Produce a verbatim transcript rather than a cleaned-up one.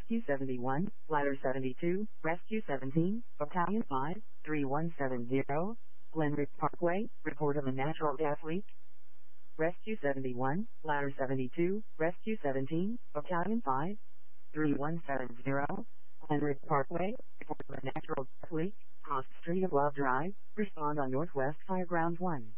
Rescue seventy-one, Ladder seventy-two, Rescue seventeen, Battalion five, three one seven zero, Glenrick Parkway, report of a natural gas leak. Rescue seventy-one, Ladder seventy-two, Rescue seventeen, Battalion five, three one seven zero, Glenrick Parkway, report of a natural gas leak, cross Street of Love Drive, respond on Northwest Fireground one.